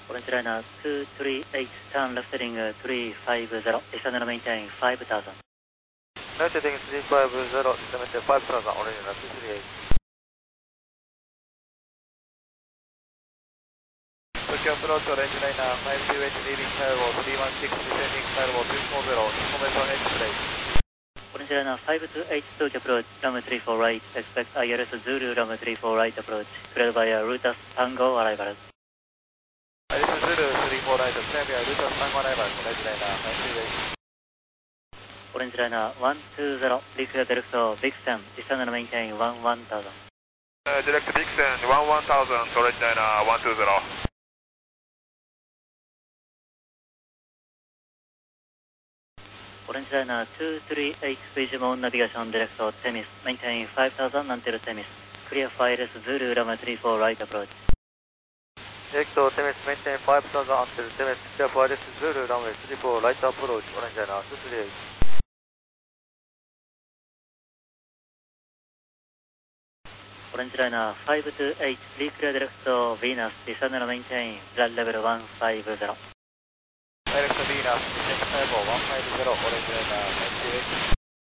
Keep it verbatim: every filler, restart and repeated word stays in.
Orange Liner two three eight, turn left heading uh, three five zero, descend and maintain five thousand. Left heading three five zero, descend and maintain five thousand, Orange Liner two three eight. Tokyo approach, Orange Liner five two eight, leaving firewall three one six, descending firewall three four zero, information eight plate. Orange Liner five two eight, Tokyo approach, runway three four right, expect I L S Zulu, runway three four right approach, cleared by uh, Rutas Tango arrival. I L S Zulu three four right, cleared by Rutas Tango arrival, Orange Liner five two eight. Orange Liner one two zero, declare direct to Vixen, descend and maintain one one thousand. Uh, direct Vixen one one thousand, Orange Liner one two zero. Orange Liner two three eight, Visual on navigation direct to Temis, maintain five thousand until Temis, clear for I L S Zulu, runway three four right approach. Direct to Temis, maintain five thousand until Temis, clear for I L S Zulu, runway three four right approach, Orange Liner two three eight. Orange Liner five two eight, declare direct to Venus, descend and maintain flight level one five zero. Direct to Venus, descend firewall one five zero, Orange Liner five two eight.